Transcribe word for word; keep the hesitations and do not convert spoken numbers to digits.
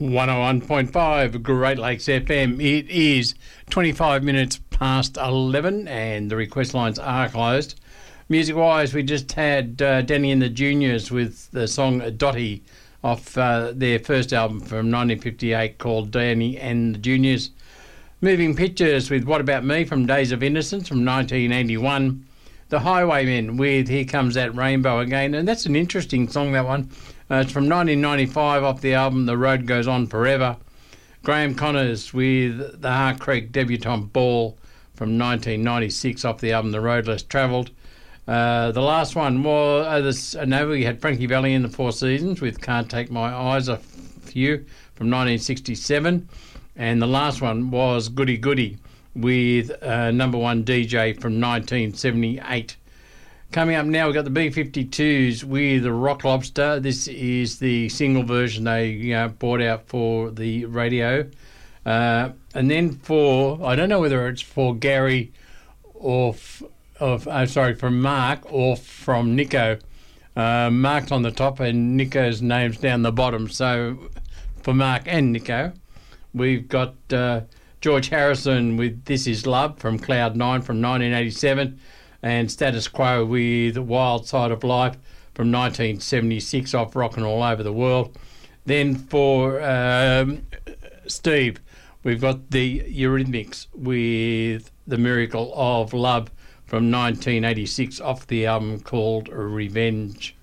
one oh one point five Great Lakes F M. It is twenty-five minutes past eleven and the request lines are closed. Music-wise, we just had uh, Danny and the Juniors with the song Dotty off uh, their first album from nineteen fifty-eight called Danny and the Juniors. Moving Pictures with What About Me from Days of Innocence from nineteen eighty-one. The Highwaymen with Here Comes That Rainbow Again, and that's an interesting song, that one. Uh, it's from nineteen ninety-five off the album The Road Goes On Forever. Graham Connors with The Heart Creek Debutante Ball from nineteen ninety-six off the album The Road Less Travelled. Uh, the last one was, uh, this, uh, no, we had Frankie Valli in the Four Seasons with Can't Take My Eyes Off You from nineteen sixty-seven. And the last one was Goody Goody with uh, Number One D J from nineteen seventy-eight. Coming up now, we've got the B fifty-twos with Rock Lobster. This is the single version they uh, brought out for the radio. Uh, and then for, I don't know whether it's for Gary or, f- of, oh, sorry, from Mark or from Nico. Uh, Mark's on the top and Nico's name's down the bottom. So for Mark and Nico, we've got uh, George Harrison with This Is Love from Cloud Nine from nineteen eighty-seven. And Status Quo with Wild Side of Life from nineteen seventy-six off Rockin' All Over the World. Then for um, Steve, we've got the Eurythmics with The Miracle of Love from nineteen eighty-six off the album called Revenge.